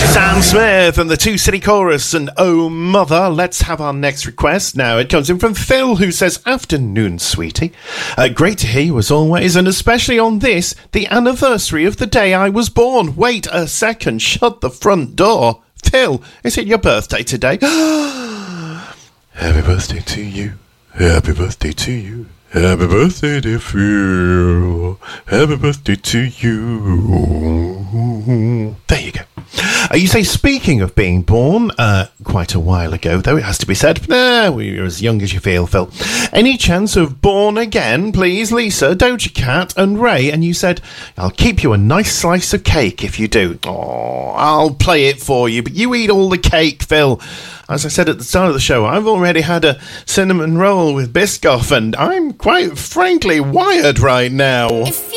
Sam Smith and the Two City Chorus and Oh Mother. Let's have our next request. Now, it comes in from Phil, who says, Afternoon, sweetie. Great to hear you as always, and especially on this, the anniversary of the day I was born. Wait a second, shut the front door. Phil, is it your birthday today? Happy birthday to you. Happy birthday to you. Happy birthday, dear Phil. Happy birthday to you. There you go. You say, speaking of being born, quite a while ago, though, it has to be said, we're as young as you feel, Phil. Any chance of born again, please, Lisa, Doja Cat and Ray? And you said, I'll keep you a nice slice of cake if you do. Oh, I'll play it for you, but you eat all the cake, Phil. As I said at the start of the show, I've already had a cinnamon roll with Biscoff, and I'm quite frankly wired right now.